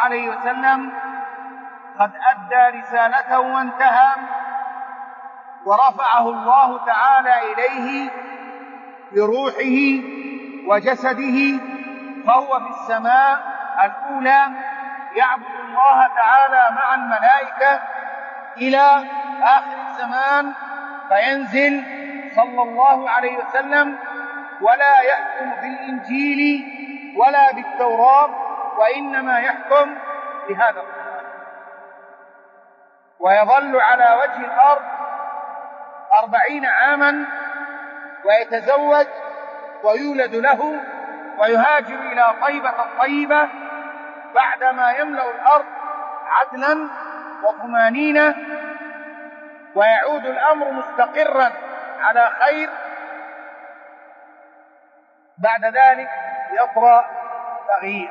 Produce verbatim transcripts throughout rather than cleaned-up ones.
عليه وسلم قد أدى رسالته وانتهى، ورفعه الله تعالى إليه بروحه وجسده، فهو في السماء الأولى يعبد الله تعالى مع الملائكة إلى آخر الزمان، فينزل صلى الله عليه وسلم ولا يحكم بالإنجيل ولا بالتوراة، وإنما يحكم بهذا القرآن، ويظل على وجه الأرض أربعين عاما، ويتزوج ويولد له، ويهاجر إلى طيبة الطيبة بعدما يملأ الأرض عدلا وطمانينة، ويعود الأمر مستقرا على خير. بعد ذلك يطرأ تغيير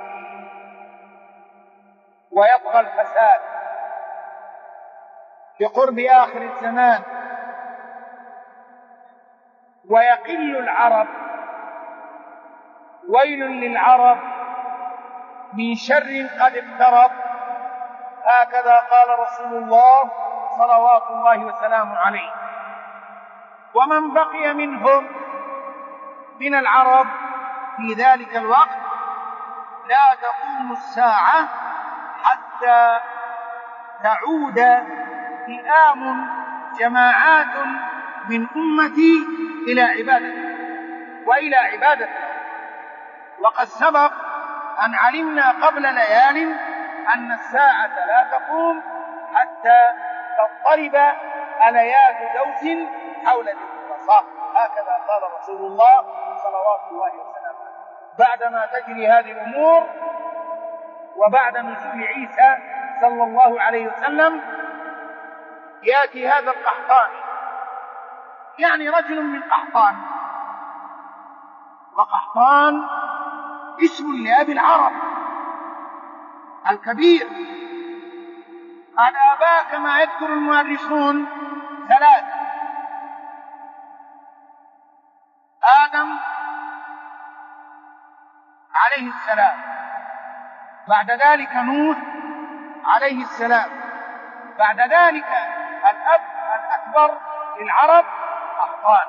ويطغى الفساد بقرب آخر الزمان، ويقل العرب. ويل للعرب من شر قد اقترب، هكذا قال رسول الله صلوات الله وسلامه عليه. ومن بقي منهم من العرب في ذلك الوقت لا تقوم الساعة حتى تعود فئام جماعات من أمتي إلى عبادة وإلى عبادة. وقد سبق أن علمنا قبل ليال أن الساعة لا تقوم حتى تضطرب أليات دوس حول ذي القرصاء، هكذا قال رسول الله صلوات الله وسلامه. بعدما تجري هذه الأمور وبعد نزول عيسى صلى الله عليه وسلم يأتي هذا القحطاني، يعني رجل من قحطان، وقحطان اسم لأبي العرب الكبير. الآباء كما يذكر المؤرخون ثلاثة: آدم عليه السلام، بعد ذلك نوح عليه السلام، بعد ذلك الأب الأكبر للعرب قحطان.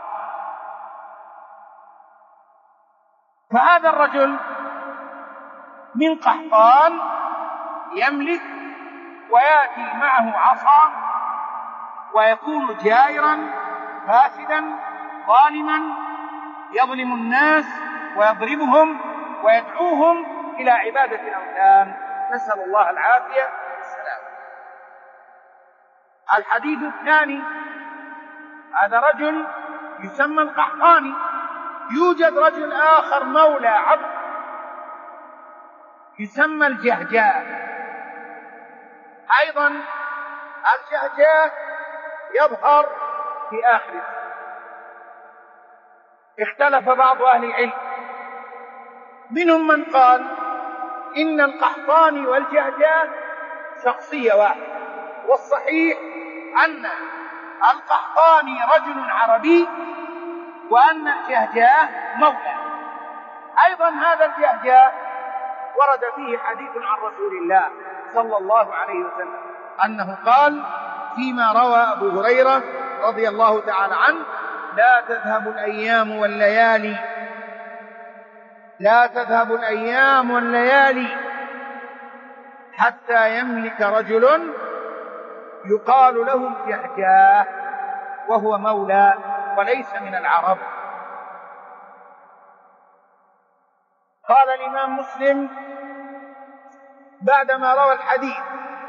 فهذا الرجل من قحطان يملك ويأتي معه عصا، ويكون جائرا فاسدا ظالما، يظلم الناس ويضربهم ويدعوهم إلى عبادة الأوثان، نسأل الله العافية والسلام. الحديث الثاني: هذا رجل يسمى القحطاني. يوجد رجل آخر مولى عبد يسمى الجهجاء، أيضا الجهجاء يظهر في آخر الزمان. اختلف بعض أهل العلم، منهم من قال إن القحطاني والجهجاء شخصية واحدة، والصحيح أن القحطاني رجل عربي وأن الجهجاء مولى. أيضا هذا الجهجاء ورد فيه حديث عن رسول الله صلى الله عليه وسلم أنه قال فيما روى أبو هريرة رضي الله تعالى عنه: لا تذهب الأيام والليالي لا تذهب الأيام والليالي حتى يملك رجل يقال له الجهجاء، وهو مولى وليس من العرب. قال الإمام مسلم بعدما روى الحديث: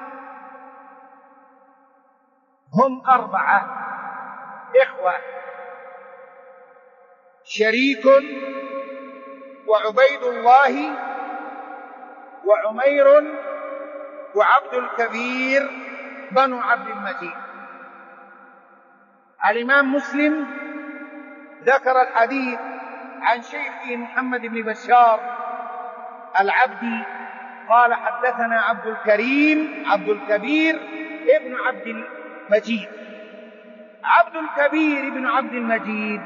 هم أربعة إخوة، شريك وعبيد الله وعمير وعبد الكبير بنو عبد المجيد. الإمام مسلم ذكر الحديث عن شيخه محمد بن بشار العبدي قال: حدثنا عبد الكريم عبد الكبير ابن عبد المجيد. عبد الكبير ابن عبد المجيد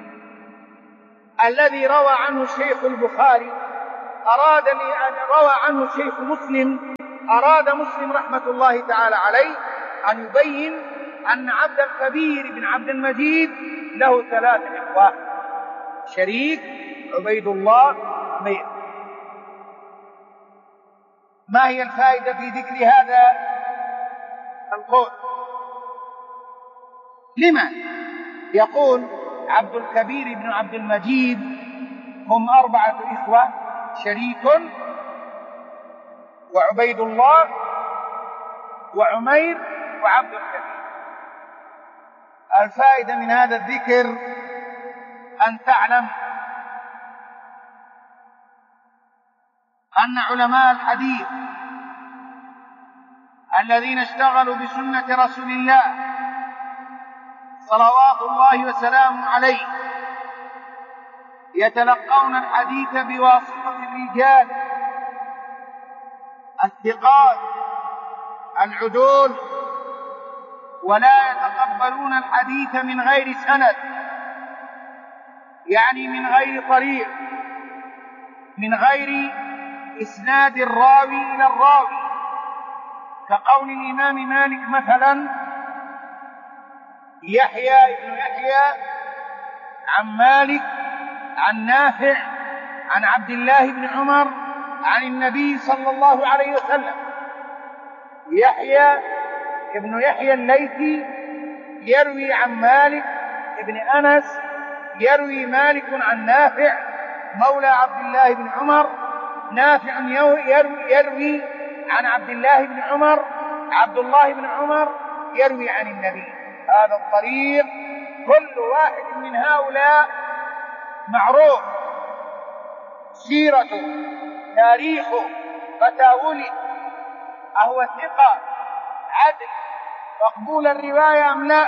الذي روى عنه الشيخ البخاري أراد لي أن روى عنه الشيخ مسلم أراد مسلم رحمة الله تعالى عليه أن يبين أن عبد الكبير بن عبد المجيد له ثلاث إخوة: شريك، عبيد الله، عمير. ما هي الفائدة في ذكر هذا القول؟ لما يقول عبد الكبير بن عبد المجيد هم أربعة إخوة: شريك وعبيد الله وعمير وعبد الكبير. الفائدة من هذا الذكر أن تعلم أن علماء الحديث الذين اشتغلوا بسنة رسول الله صلوات الله وسلامه عليه يتلقون الحديث بواسطة الرجال الثقات العدول، ولا يتقبلون الحديث من غير سند، يعني من غير طريق، من غير إسناد الراوي إلى الراوي، كقول الإمام مالك مثلا: يحيى ابن يحيى عن مالك عن نافع عن عبد الله بن عمر عن النبي صلى الله عليه وسلم. يحيى ابن يحيى الليثي يروي عن مالك ابن أنس، يروي مالك عن نافع مولى عبد الله بن عمر، نافع يروي, يروي عن عبد الله بن عمر، عبد الله بن عمر يروي عن النبي. هذا الطريق كل واحد من هؤلاء معروف سيرته، تاريخه، متى ولد، أهو ثقة عدل مقبول الرواية أم لا.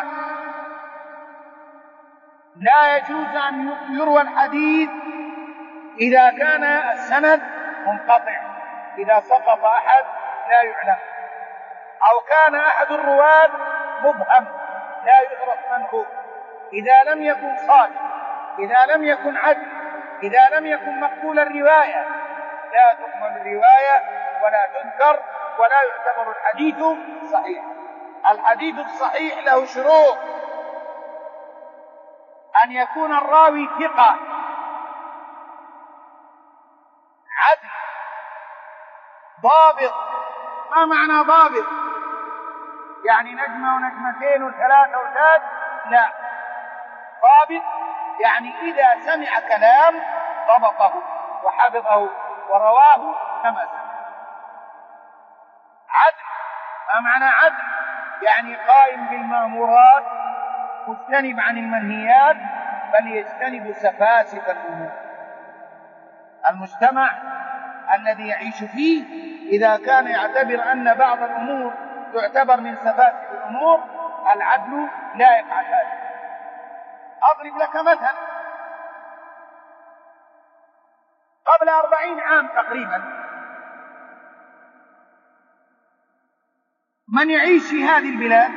لا يجوز أن يروى الحديث إذا كان السند منقطع، إذا سقط أحد لا يعلم، أو كان أحد الرواة مبهم لا يعرف من هو، إذا لم يكن صادق، إذا لم يكن عدل، إذا لم يكن مقبول الرواية لا تقبل الرواية ولا تذكر ولا يعتبر الحديث صحيح. الحديث الصحيح له شروط: أن يكون الراوي ثقة عدل ضابط. ما معنى ضابط؟ يعني نجمة ونجمتين وثلاثة وثلاث؟ لا، ضابط يعني إذا سمع كلام ضبطه وحفظه ورواه كما سمع. عدل، ما معنى عدل؟ يعني قائم بالمأمورات مجتنب عن المنهيات، بل يجتنب سفاسف الأمور. المجتمع الذي يعيش فيه إذا كان يعتبر أن بعض الأمور تعتبر من سفاسف الأمور، العدل لا يفعل هذا. أضرب لك مثل: قبل أربعين عام تقريبا من يعيش في هذه البلاد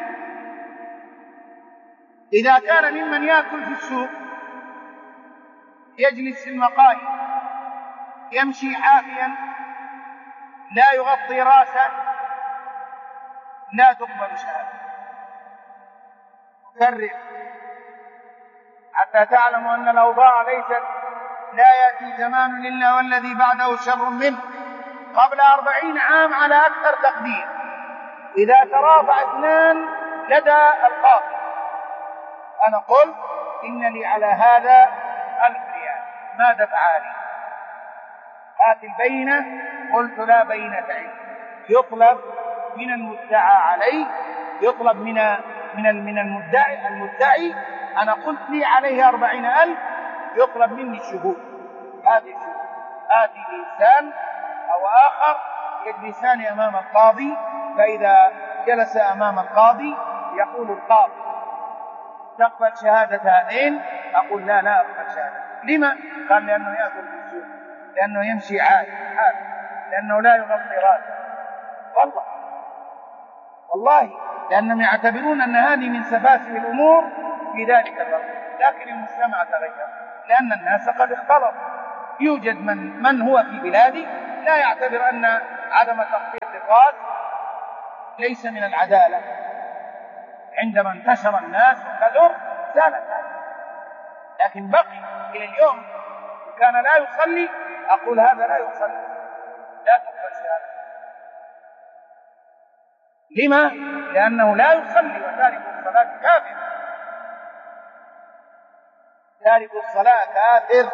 إذا كان ممن يأكل في السوق، يجلس في المقاهي، يمشي حافيا، لا يغطي راسه، لا تقبل شهادته. كرر حتى تعلموا أن الأوضاع ليست لا يأتي زمان إلا والذي بعده شر منه. قبل أربعين عام على أكثر تقدير إذا ترافع اثنان لدى القاضي، أنا قلت إن لي على هذا ألف ريال، ماذا تفعلي؟ هات البينة. قلت لا بينة عندي. يطلب من المدعى عليه، يطلب من من من المدعي المدعي أنا قلت لي عليه أربعين ألف، يطلب مني الشهود. هذه الشهود، هذه إنسان أو آخر يجلسان أمام القاضي، فإذا جلس أمام القاضي يقول القاضي: تقبل شهادة هذين؟ أقول لا لا أقبل شهادة. لما؟ قال: لأنه يأكل في السوق، لأنه يمشي عادي حال، لأنه لا يغطي راسه. والله والله لأنهم يعتبرون أن هذه من سفاسف الأمور في ذلك الوقت. لكن المجتمع تغير، لأن الناس قد اختلطوا. يوجد من من هو في بلادي لا يعتبر أن عدم تغطية الألفاظ ليس من العدالة. عندما انتشر الناس وكثر زالت، لكن بقي إلى اليوم كان لا يصلي أقول هذا لا يصلي، لا تقبل شهادته. لما؟ لأنه لا يصلي، وتارك الصلاة كافر، تارك الصلاة كافر.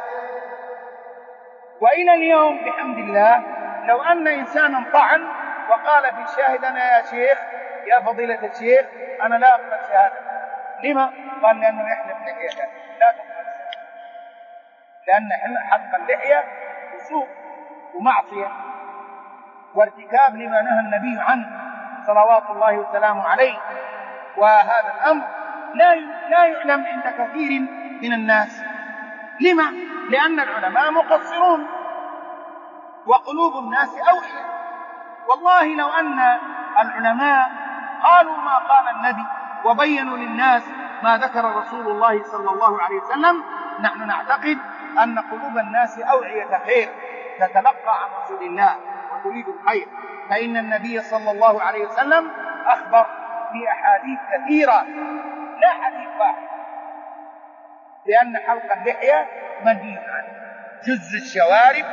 وإلى اليوم بحمد الله لو أن إنسانا طعن وقال في الشاهد أنا يا شيخ يا فضيلة الشيخ أنا لا أقبل شهادته. لما؟ قال لأنه يحلف لحيته، لا تقبل شهادته، لأن حق اللحية فسوق ومعصية وارتكاب لما نهى النبي عنه صلوات الله وسلامه عليه. وهذا الأمر لا لا يعلم عند كثير من الناس. لما؟ لأن العلماء مقصرون وقلوب الناس أوعية. والله لو أن العلماء قالوا ما قال النبي وبينوا للناس ما ذكر رسول الله صلى الله عليه وسلم، نحن نعتقد أن قلوب الناس أوعية خير تتلقى عن رسول الله وتريد الخير. فإن النبي صلى الله عليه وسلم أخبر في أحاديث كثيرة لا حديث واحد بأن حلق اللحية منهي عنه. جز الشوارب،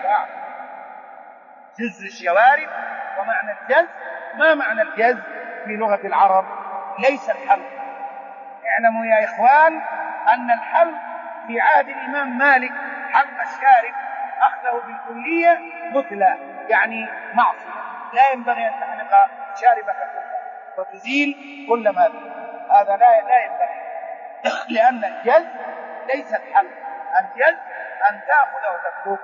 جز الشوارب. ومعنى الجز، ما معنى الجز في لغة العرب؟ ليس الحلق. اعلموا يا إخوان أن الحلق في عهد الإمام مالك حلق الشارب أخذه بالكلية مثلى، يعني معصية، لا ينبغي أن تحلق شاربك كلها وتزيل كل ما فيه، هذا لا لا ينبغي، لأن الجز ليس الحلق، الجز أن تأخذ وتترك.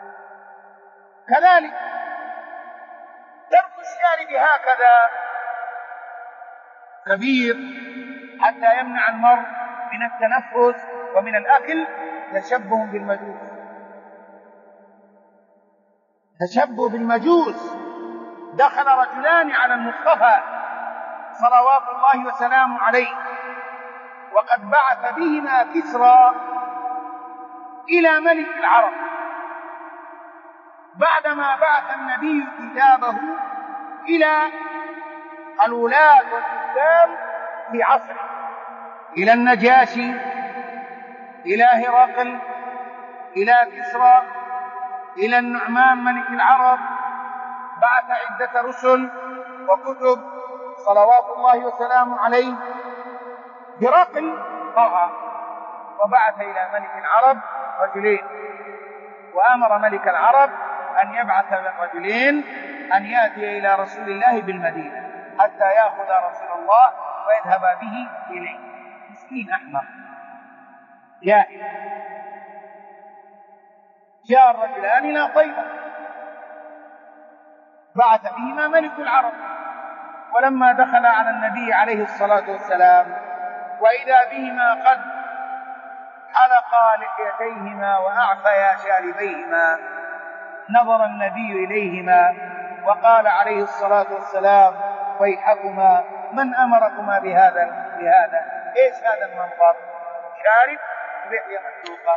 كذلك ترك الشارب هكذا كبير حتى يمنع المرء من التنفس ومن الأكل تشبه بالمجوس، تشبه بالمجوس. دخل رجلان على المصطفى صلوات الله وسلامه عليه وقد بعث بهما كسرى إلى ملك العرب بعدما بعث النبي كتابه إلى الولاة والحكام في عصره، إلى النجاشي، إلى هرقل، إلى كسرى، إلى النعمان ملك العرب. بعث عدة رسل وكتب صلوات الله وسلامه عليه. هرقل طغى وبعث إلى ملك العرب رجلين، وأمر ملك العرب أن يبعث رجلين أن يأتي إلى رسول الله بالمدينة حتى يأخذ رسول الله ويذهب به إليه. مسكين أحمق جاهل. جاء الرجلان إلى طيبة بعث بهما ملك العرب، ولما دخل على النبي عليه الصلاة والسلام وإذا بهما قد حلقا لحيتيهما وأعفيا شاربيهما، نظر النبي إليهما وقال عليه الصلاة والسلام ويحكما من أمركما بهذا بهذا إيش هذا المنظر؟ شارب ولحية محلوقة.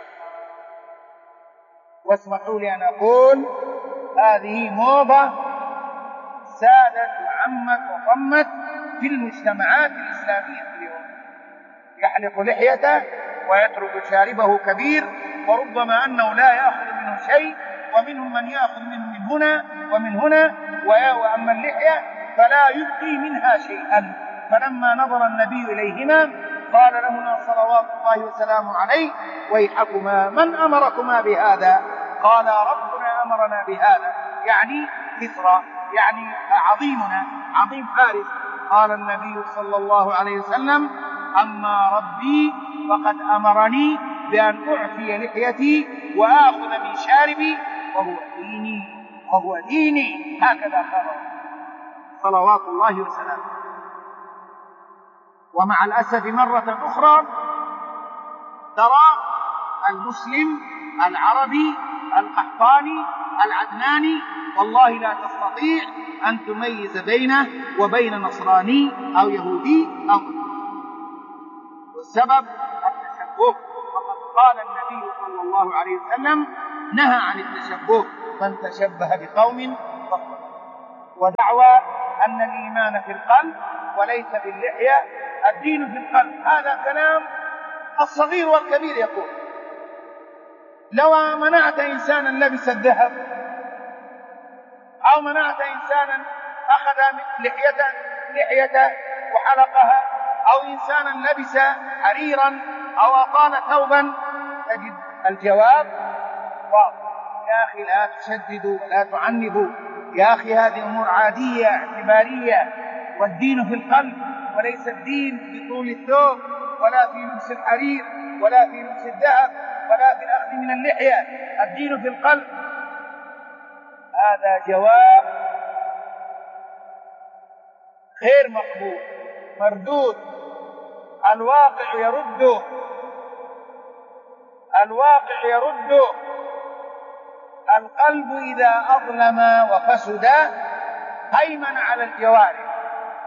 واسمحوا لي أن أقول هذه موضة سادت وعمت وطمت في المجتمعات الإسلامية اليوم، يحلق لحيته ويترك شاربه كبير، وربما أنه لا يأخذ منه شيء، ومنهم من يأخذ منه من هنا ومن هنا، وأما اللحية فلا يبقي منها شيئا. فلما نظر النبي إليهما قال لهما صلوات الله وسلامه عليه ويحكما من أمركما بهذا؟ قال ربنا أمرنا بهذا، يعني كسرى، يعني عظيمنا عظيم فارس. قال النبي صلى الله عليه وسلم أما ربي فقد أمرني بأن أعفي لحيتي وآخذ من شاربي وهو ديني وهو ديني، هكذا قال صلوات الله وسلامه. ومع الأسف مرة أخرى ترى المسلم العربي القحطاني العدناني والله لا تستطيع أن تميز بينه وبين نصراني أو يهودي أو مسلم، والسبب التشبه. وقد قال النبي صلى الله عليه وسلم نهى عن التشبه، من تشبه بقوم فهو. ودعوى أن الإيمان في القلب وليس باللحية، الدين في القلب. هذا كلام الصغير والكبير يقول. لو منعت إنسانا لبس الذهب، أو منعت إنسانا أخذ لحيته لحيته وحلقها، أو إنسانا لبس حريرا أو أطال ثوبا، تجد الجواب واضح. يا أخي لا تشددوا ولا تعنفوا، يا أخي هذه أمور عادية اعتبارية، والدين في القلب وليس الدين في طول الثوب ولا في لبس الحرير ولا في لبس الذهب ولا في الأخذ من اللحية، الدين في القلب. هذا جواب غير مقبول، مردود. الواقع يرده، الواقع يرده. القلب إذا أظلم وفسد هيمن على الجوارح.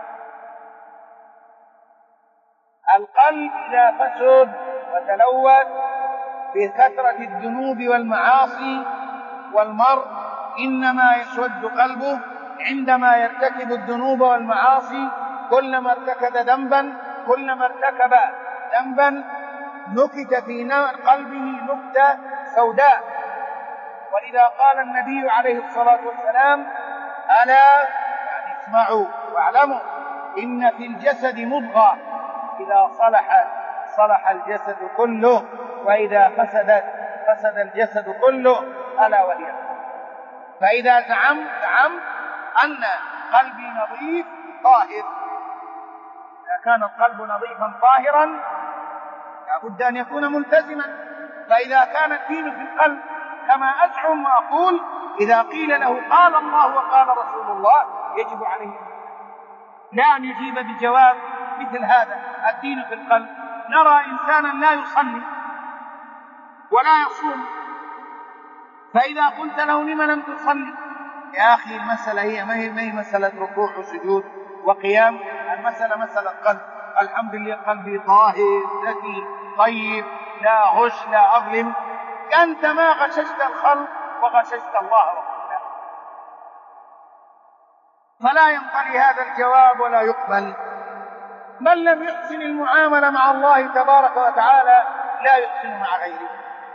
القلب إذا فسد وتلوث بكثرة الذنوب والمعاصي، والمرء إنما يسود قلبه عندما يرتكب الذنوب والمعاصي. كلما ارتكب ذنبا كلما ارتكب ذنبا نكت في قلبه نكتة سوداء. ولذا قال النبي عليه الصلاة والسلام: ألا يعني اسمعوا واعلموا إن في الجسد مضغة إذا صلحت صلح الجسد كله، وإذا فسدت فسد الجسد كله، ألا وهي. فإذا زعمت زعمت أن قلبي نظيف طاهر، إذا كان القلب نظيفا طاهرا لابد أن يكون ملتزما. فإذا كان الدين في القلب كما أزعم وأقول، إذا قيل له قال الله وقال رسول الله يجب عليه لا أن يجيب بجواب مثل هذا: الدين في القلب. نرى إنسانا لا يصلي ولا يصوم، فإذا قلت له لم لم تصلي؟ يا أخي المسألة هي ما هي, ما هي مسألة ركوع وسجود وقيام، المسألة مسألة قلب. الحمد لله قلبي طاهر ذكي طيب لا غش لا أظلم. أنت ما غششت الخلق وغششت الله ورسوله، فلا ينطلي هذا الجواب ولا يقبل. من لم يحسن المعاملة مع الله تبارك وتعالى لا يحسن مع غيره.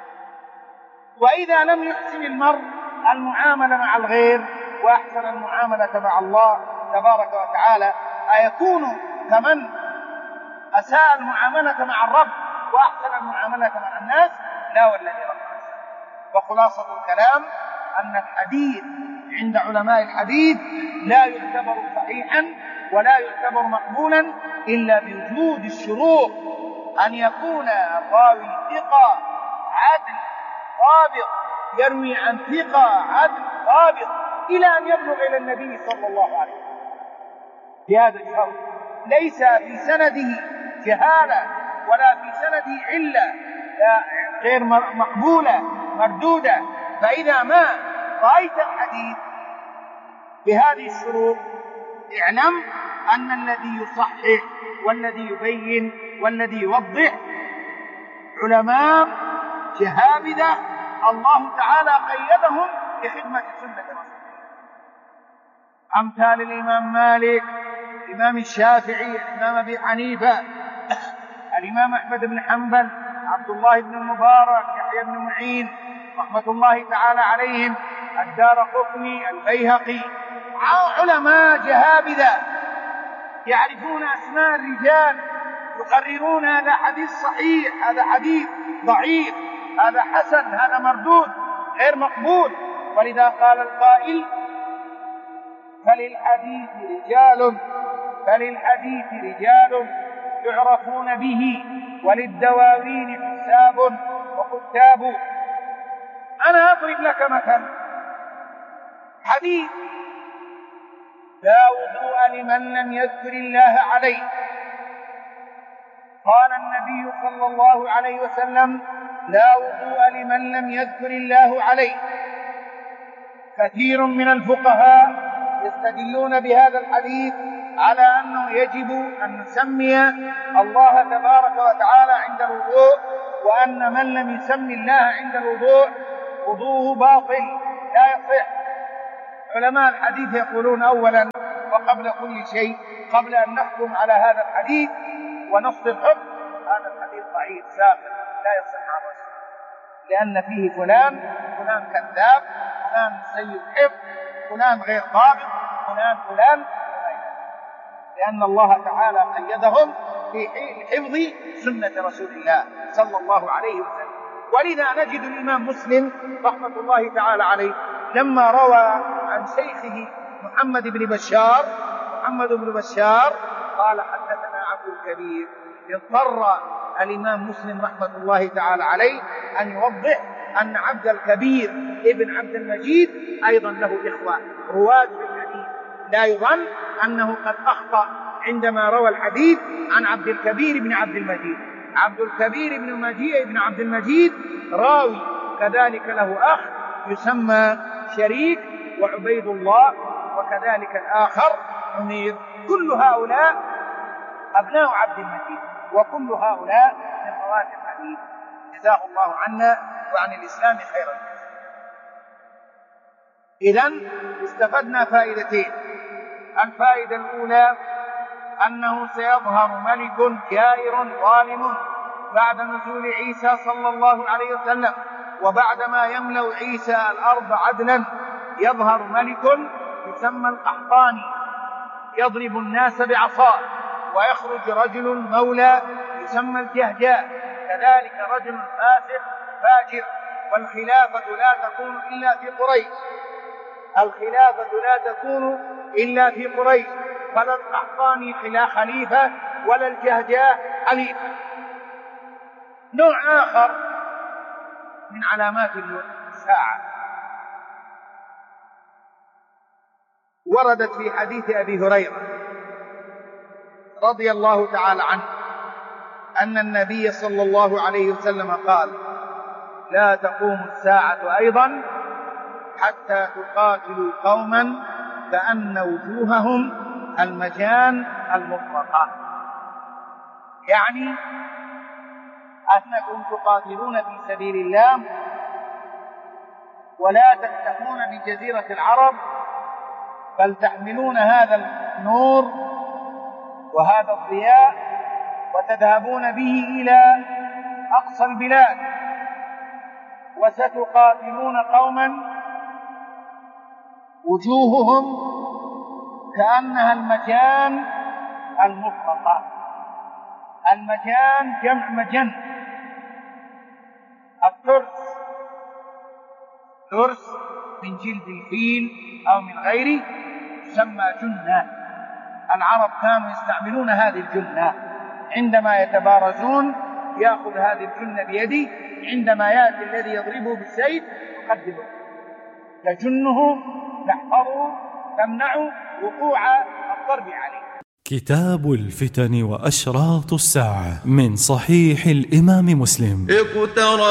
وإذا لم يحسن المرء المعاملة مع الغير وأحسن المعاملة مع الله تبارك وتعالى، أيكون كمن أساء المعاملة مع الرب وأحسن المعاملة مع الناس؟ لا والذي رب العالمين. وخلاصة الكلام أن الحديث عند علماء الحديث لا يعتبر صحيحا ولا يعتبر مقبولا إلا بوجود الشروط: أن يكون الراوي ثقة عدل ضابط، يروي عن ثقة عدل ضابط إلى أن يبلغ إلى النبي صلى الله عليه وسلم بهذا الشرط. ليس في سنده جهالة ولا في سنده علة غير مقبولة مردودة. فإذا ما رأيت الحديث بهذه الشروط اعلم أن الذي يصحح والذي يبين والذي يوضح علماء جهابذة الله تعالى قيدهم بخدمة سنة رسول الله، أمثال الإمام مالك، الإمام الشافعي، الإمام أبي حنيفة، الإمام أحمد بن حنبل، عبد الله بن المبارك، يحيى بن معين رحمة الله تعالى عليهم، الدارقطني، البيهقي، علماء جهابذة يعرفون أسماء الرجال، يقررون هذا حديث صحيح، هذا حديث ضعيف، هذا حسن، هذا مردود غير مقبول. ولذا قال القائل: فللحديث رجال فللحديث رجال يعرفون به وللدواوين حساب وكتاب. أنا أضرب لك مثل حديث: لا وضوء لمن لم يذكر الله عليه. قال النبي صلى الله عليه وسلم: لا وضوء لمن لم يذكر الله عليه. كثير من الفقهاء يستدلون بهذا الحديث على أنه يجب أن نسمي الله تبارك وتعالى عند الوضوء، وأن من لم يسمي الله عند الوضوء وضوءه باطل لا يصح. علماء الحديث يقولون أولا وقبل كل شيء، قبل أن نحكم على هذا الحديث ونص الحكم، هذا الحديث ضعيف ساقط لا يصح عن رسول، لأن فيه فلان فلان كذاب، فلان سيء الحفظ، فلان غير ضابط، فلان فلان، لأن الله تعالى قيدهم في حفظ سنة رسول الله صلى الله عليه وسلم. ولذا نجد الإمام مسلم رحمة الله تعالى عليه لما روى عن شيخه محمد بن بشار محمد بن بشار قال حدثنا عبد الكبير، اضطر الإمام مسلم رحمة الله تعالى عليه أن يوضح أن عبد الكبير ابن عبد المجيد أيضا له إخوة رواة في الحديث، لا يظن أنه قد أخطأ عندما روى الحديث عن عبد الكبير بن عبد المجيد. عبد الكبير بن مجيء بن عبد المجيد راوي كذلك له أخ يسمى شريك وعبيد الله، وكذلك الآخر عمير، كل هؤلاء أبناء عبد المجيد، وكل هؤلاء من رواة الحديث، جزاه الله عنا وعن الإسلام خيرا. إذن استفدنا فائدتين. الفائدة الأولى أنه سيظهر ملك جائر ظالم بعد نزول عيسى صلى الله عليه وسلم، وبعدما يملأ عيسى الأرض عدلا يظهر ملك يسمى القحطاني يضرب الناس بعصاه، ويخرج رجل مولى يسمى الجهجاء، كذلك رجل فاسق فاجر. والخلافة لا تكون إلا في قريش، الخلافة لا تكون إلا في قريش، فلا القحطاني خليفة ولا الجهجاء خليفة. نوع آخر من علامات الساعة وردت في حديث أبي هريرة رضي الله تعالى عنه أن النبي صلى الله عليه وسلم قال: لا تقوم الساعة أيضا حتى تقاتلوا قوما كأن وجوههم المجان المطلقة، يعني أنكم تقاتلون في سبيل الله ولا تكتفون بجزيرة العرب، بل تحملون هذا النور وهذا الضياء وتذهبون به إلى أقصى البلاد، وستقاتلون قوما وجوههم كأنها المجان المطلقة. المجان جمع مجن، الترس ترس من جلد الفيل أو من غيره يسمى جنة. العرب كانوا يستعملون هذه الجنة عندما يتبارزون، يأخذ هذه الجنة بيده، عندما يأتي الذي يضربه بالسيف يقدمه، تجنه تحفظه تمنع وقوع الضرب عليه. كتاب الفتن وأشراط الساعة من صحيح الإمام مسلم.